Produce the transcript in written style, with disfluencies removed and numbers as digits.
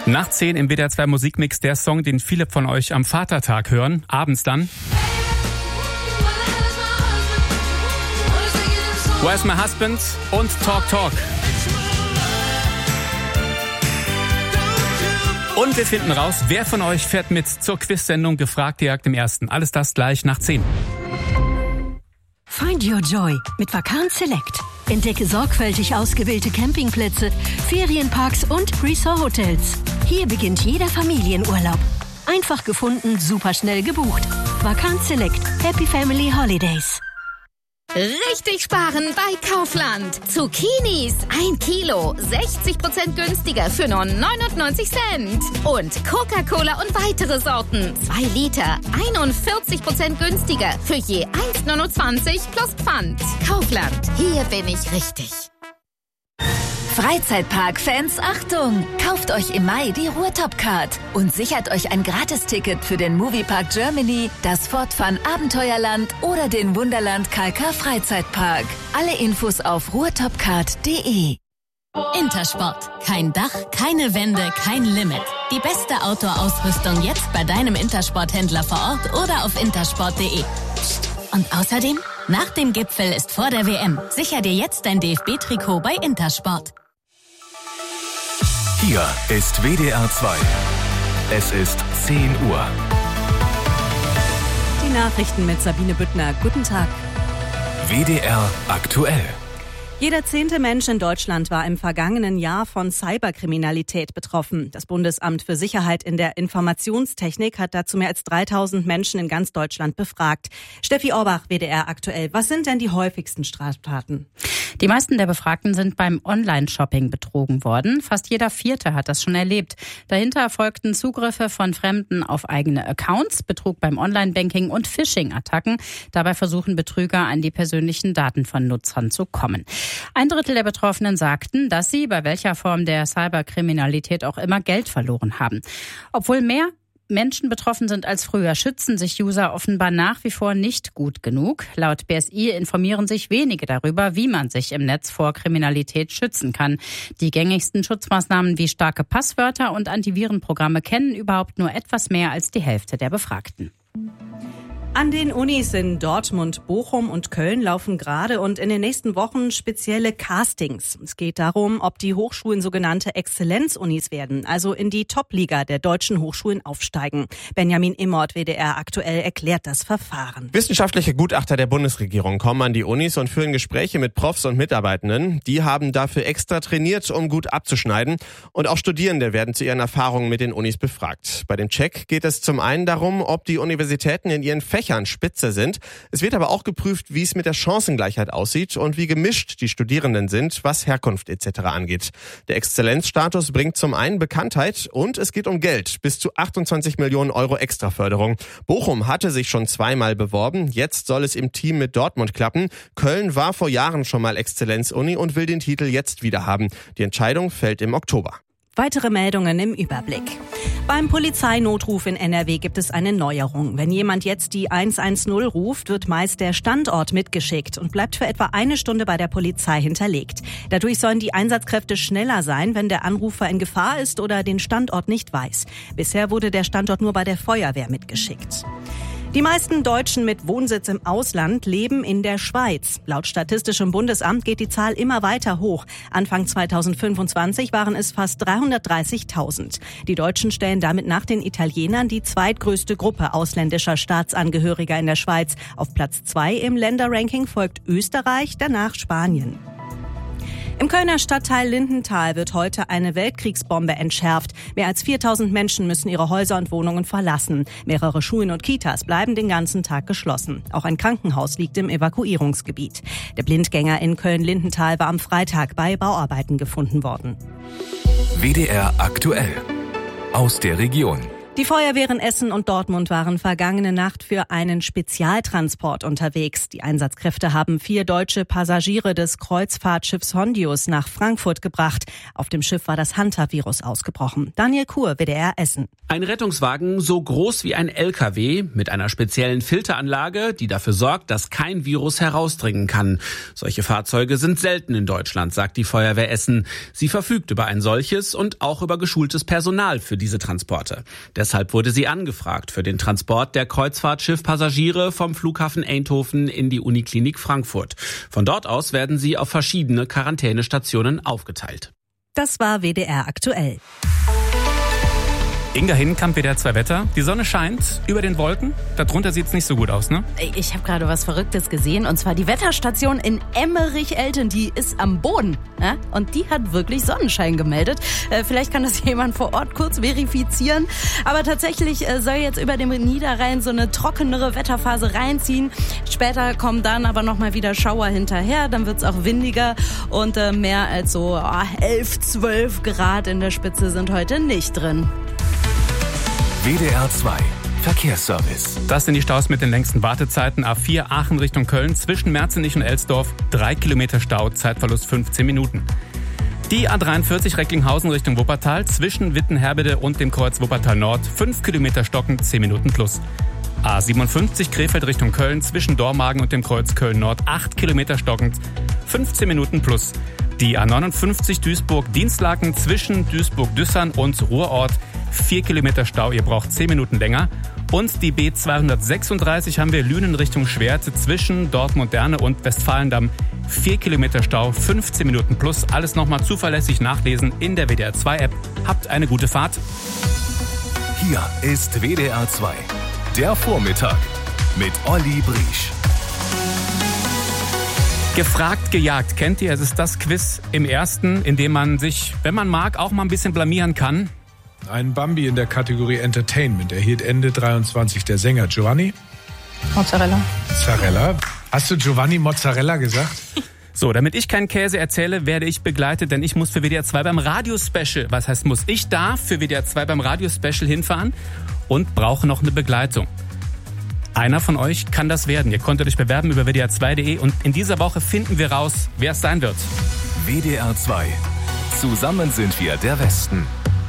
Nach 10 im WDR 2 Musikmix der Song, den viele von euch am Vatertag hören, abends dann. Where's My Husband und Talk Talk. Und wir finden raus, wer von euch fährt mit zur Quiz-Sendung Gefragt Jagd im Ersten. Alles das gleich nach 10. Find your joy mit Vacanz Select. Entdecke sorgfältig ausgewählte Campingplätze, Ferienparks und Resort-Hotels. Hier beginnt jeder Familienurlaub. Einfach gefunden, superschnell gebucht. Vacanz Select. Happy Family Holidays. Richtig sparen bei Kaufland. Zucchinis 1 Kilo, 60% günstiger für nur 99 Cent. Und Coca-Cola und weitere Sorten 2 Liter, 41% günstiger für je 1,29 plus Pfand. Kaufland, hier bin ich richtig. Freizeitpark-Fans, Achtung! Kauft euch im Mai die Ruhrtop-Card und sichert euch ein Gratisticket für den Moviepark Germany, das Fortfun Abenteuerland oder den Wunderland Kalkar Freizeitpark. Alle Infos auf ruhrtopcard.de. Intersport. Kein Dach, keine Wände, kein Limit. Die beste Outdoor-Ausrüstung jetzt bei deinem Intersport-Händler vor Ort oder auf intersport.de. Psst. Und außerdem, nach dem Gipfel ist vor der WM. Sicher dir jetzt dein DFB-Trikot bei Intersport. Hier ist WDR 2. Es ist 10 Uhr. Die Nachrichten mit Sabine Büttner. Guten Tag. WDR aktuell. Jeder 10. Mensch in Deutschland war im vergangenen Jahr von Cyberkriminalität betroffen. Das Bundesamt für Sicherheit in der Informationstechnik hat dazu mehr als 3000 Menschen in ganz Deutschland befragt. Steffi Orbach, WDR aktuell. Was sind denn die häufigsten Straftaten? Die meisten der Befragten sind beim Online-Shopping betrogen worden. Fast jeder 4. hat das schon erlebt. Dahinter erfolgten Zugriffe von Fremden auf eigene Accounts, Betrug beim Online-Banking und Phishing-Attacken. Dabei versuchen Betrüger, an die persönlichen Daten von Nutzern zu kommen. 1/3 der Betroffenen sagten, dass sie bei welcher Form der Cyberkriminalität auch immer Geld verloren haben. Obwohl mehr Menschen betroffen sind als früher, schützen sich User offenbar nach wie vor nicht gut genug. Laut BSI informieren sich wenige darüber, wie man sich im Netz vor Kriminalität schützen kann. Die gängigsten Schutzmaßnahmen wie starke Passwörter und Antivirenprogramme kennen überhaupt nur etwas mehr als die Hälfte der Befragten. An den Unis in Dortmund, Bochum und Köln laufen gerade und in den nächsten Wochen spezielle Castings. Es geht darum, ob die Hochschulen sogenannte Exzellenzunis werden, also in die Top-Liga der deutschen Hochschulen aufsteigen. Benjamin Immort, WDR aktuell, erklärt das Verfahren. Wissenschaftliche Gutachter der Bundesregierung kommen an die Unis und führen Gespräche mit Profs und Mitarbeitenden. Die haben dafür extra trainiert, um gut abzuschneiden. Und auch Studierende werden zu ihren Erfahrungen mit den Unis befragt. Bei dem Check geht es zum einen darum, ob die Universitäten in ihren Fächern spitze sind. Es wird aber auch geprüft, wie es mit der Chancengleichheit aussieht und wie gemischt die Studierenden sind, was Herkunft etc. angeht. Der Exzellenzstatus bringt zum einen Bekanntheit und es geht um Geld. Bis zu 28 Millionen Euro Extraförderung. Bochum hatte sich schon 2-mal beworben. Jetzt soll es im Team mit Dortmund klappen. Köln war vor Jahren schon mal Exzellenzuni und will den Titel jetzt wieder haben. Die Entscheidung fällt im Oktober. Weitere Meldungen im Überblick. Beim Polizeinotruf in NRW gibt es eine Neuerung. Wenn jemand jetzt die 110 ruft, wird meist der Standort mitgeschickt und bleibt für etwa 1 Stunde bei der Polizei hinterlegt. Dadurch sollen die Einsatzkräfte schneller sein, wenn der Anrufer in Gefahr ist oder den Standort nicht weiß. Bisher wurde der Standort nur bei der Feuerwehr mitgeschickt. Die meisten Deutschen mit Wohnsitz im Ausland leben in der Schweiz. Laut Statistischem Bundesamt geht die Zahl immer weiter hoch. Anfang 2025 waren es fast 330.000. Die Deutschen stellen damit nach den Italienern die zweitgrößte Gruppe ausländischer Staatsangehöriger in der Schweiz. Auf Platz 2 im Länderranking folgt Österreich, danach Spanien. Im Kölner Stadtteil Lindenthal wird heute eine Weltkriegsbombe entschärft. Mehr als 4.000 Menschen müssen ihre Häuser und Wohnungen verlassen. Mehrere Schulen und Kitas bleiben den ganzen Tag geschlossen. Auch ein Krankenhaus liegt im Evakuierungsgebiet. Der Blindgänger in Köln-Lindenthal war am Freitag bei Bauarbeiten gefunden worden. WDR aktuell. Aus der Region. Die Feuerwehren Essen und Dortmund waren vergangene Nacht für einen Spezialtransport unterwegs. Die Einsatzkräfte haben 4 deutsche Passagiere des Kreuzfahrtschiffs Hondius nach Frankfurt gebracht. Auf dem Schiff war das Hantavirus ausgebrochen. Daniel Kur, WDR Essen. Ein Rettungswagen so groß wie ein LKW mit einer speziellen Filteranlage, die dafür sorgt, dass kein Virus herausdringen kann. Solche Fahrzeuge sind selten in Deutschland, sagt die Feuerwehr Essen. Sie verfügt über ein solches und auch über geschultes Personal für diese Transporte. Deshalb wurde sie angefragt für den Transport der Kreuzfahrtschiffpassagiere vom Flughafen Eindhoven in die Uniklinik Frankfurt. Von dort aus werden sie auf verschiedene Quarantänestationen aufgeteilt. Das war WDR aktuell. Inga Hinkamp, WDR 2 Wetter. Die Sonne scheint über den Wolken. Darunter sieht's nicht so gut aus, ne? Ich habe gerade was Verrücktes gesehen. Und zwar die Wetterstation in Emmerich-Elten. Die ist am Boden. Ja? Und die hat wirklich Sonnenschein gemeldet. Vielleicht kann das jemand vor Ort kurz verifizieren. Aber tatsächlich soll jetzt über dem Niederrhein so eine trockenere Wetterphase reinziehen. Später kommen dann aber nochmal wieder Schauer hinterher. Dann wird's auch windiger. Und mehr als so 11, 12 Grad in der Spitze sind heute nicht drin. WDR 2 Verkehrsservice. Das sind die Staus mit den längsten Wartezeiten. A4 Aachen Richtung Köln zwischen Merzenich und Elsdorf. 3 Kilometer Stau, Zeitverlust 15 Minuten. Die A43 Recklinghausen Richtung Wuppertal zwischen Wittenherbede und dem Kreuz Wuppertal Nord. 5 Kilometer stockend, 10 Minuten plus. A57 Krefeld Richtung Köln zwischen Dormagen und dem Kreuz Köln Nord. 8 Kilometer stockend, 15 Minuten plus. Die A59 Duisburg-Dienstlaken zwischen Duisburg-Düssern und Ruhrort. 4 Kilometer Stau, ihr braucht 10 Minuten länger. Und die B236 haben wir Lünen Richtung Schwerte zwischen Dortmund-Derne und Westfalendamm. 4 Kilometer Stau, 15 Minuten plus. Alles nochmal zuverlässig nachlesen in der WDR 2 App. Habt eine gute Fahrt. Hier ist WDR 2, der Vormittag mit Olli Briesch. Gefragt, gejagt. Kennt ihr? Es ist das Quiz im Ersten, in dem man sich, wenn man mag, auch mal ein bisschen blamieren kann. Ein Bambi in der Kategorie Entertainment erhielt Ende 23 der Sänger Giovanni Mozzarella. Hast du Giovanni Mozzarella gesagt? So, damit ich keinen Käse erzähle, werde ich begleitet, denn ich muss für WDR 2 beim Radio-Special. Was heißt muss? Ich darf für WDR 2 beim Radio-Special hinfahren und brauche noch eine Begleitung. Einer von euch kann das werden. Ihr konntet euch bewerben über WDR2.de und in dieser Woche finden wir raus, wer es sein wird. WDR 2. Zusammen sind wir der Westen.